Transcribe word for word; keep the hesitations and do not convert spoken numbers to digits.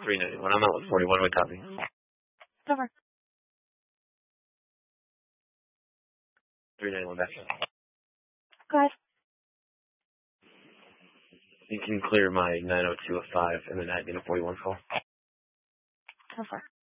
three ninety-one. I'm out with forty-one. We copy. Over. three ninety-one back. Go ahead. You can clear my nine oh two oh five and then add in a forty-one call. Over.